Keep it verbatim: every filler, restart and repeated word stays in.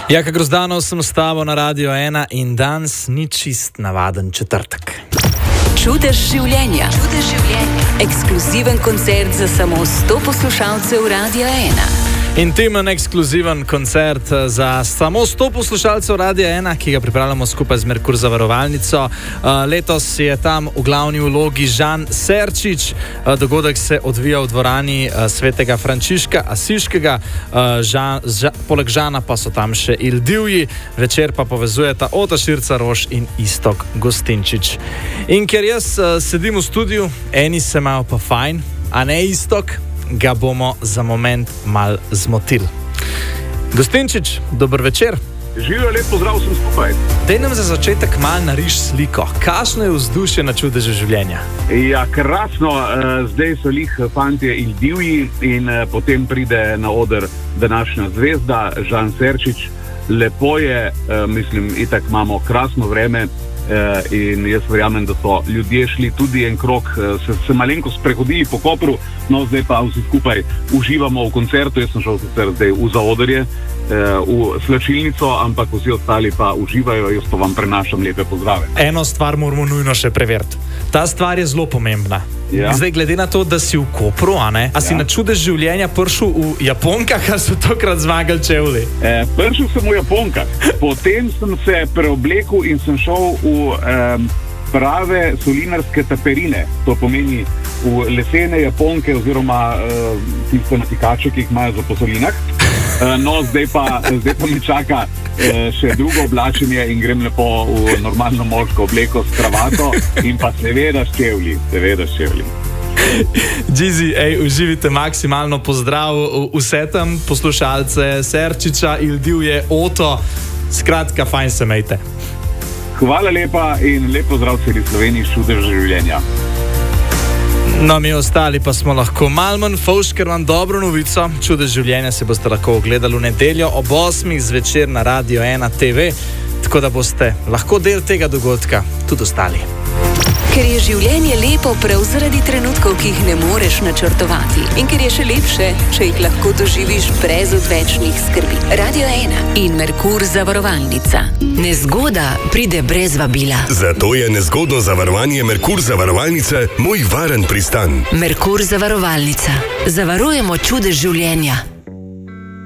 Jaka Grozdanov sem stavo na Radio ena in danes ni čist navaden četrtek. Čudež življenja. Čudež življenja. Ekskluziven koncert za samo sto poslušalcev Radio ena. Intimen, ekskluziven koncert za samo sto poslušalcev Radia ena, ki ga pripravljamo skupaj z Merkur zavarovalnico. Letos je tam v glavni vlogi Žan Serčič. Dogodek se odvija v dvorani svetega Frančiška Asiškega. Žan, ža, poleg Žana pa so tam še Il Divji. Večer pa povezujeta Ota Širca Roš in Istok Gostinčič. In ker jaz sedim v studiu, eni se imajo pa fajn, a ne Istok, ga bomo za moment mal zmotili. Gostinčič, dober večer. Živijo, lep pozdrav vsem skupaj. Dej nam za začetek mal nariš sliko. Kakšno je vzdušje na Čudežu življenja? Ja, krasno. Zdaj so lih fantje Il Divji in potem pride na oder današnja zvezda Žan Serčič. Lepo je, mislim, itak imamo krasno vreme. Uh, in jaz verjamem, da so ljudje šli tudi en krok, uh, se, se malenko sprehodili po Kopru, no zdaj pa vsi skupaj uživamo v koncertu. Jaz sem šel sicer zdaj v zaodrje, uh, v slačilnico, ampak vsi ostali pa uživajo, jaz pa vam prenašam lepe pozdrave. Eno stvar moramo nujno še preveriti. Ta stvar je zelo pomembna. Ja. Zdaj, glede na to, da si v Kopru, a ne? A ja. Si na Čudež življenja prišel v Japonkah, ali so tokrat zmagali čevlji? E, prišel sem v Japonkah, potem sem se preoblekel in sem šel v um, prave solinarske taperine. To pomeni v lesene japonke oziroma uh, tiste natikače, ki jih imajo za po solinah. Uh, no, zdaj pa, zdaj pa me čaka uh, še drugo oblačenje in grem lepo v normalno moško obleko s kravato in pa seveda s čevlji, seveda s čevlji. Džizi, ej, uživite maksimalno pozdrav vse tam, poslušalce Serčiča, Il Divje, Oto, skratka, fajn se mejte. Hvala lepa in lep pozdrav celi Sloveniji, Čudež življenja. No, mi ostali pa smo lahko malo manj fovš, ker vam dobro novico. Čudež življenja se boste lahko ogledali v nedeljo ob osmih zvečer na Radio ena te ve, tako da boste lahko del tega dogodka tudi ostali. Ker je življenje lepo prav zaradi trenutkov, ki jih ne moreš načrtovati. In ker je še lepše, če jih lahko doživiš brez odvečnih skrbi. Radio ena in Merkur zavarovalnica. Nezgoda pride brez vabila. Zato je nezgodno zavarovanje Merkur zavarovalnice moj varen pristan. Merkur zavarovalnica. Zavarujemo čudež življenja.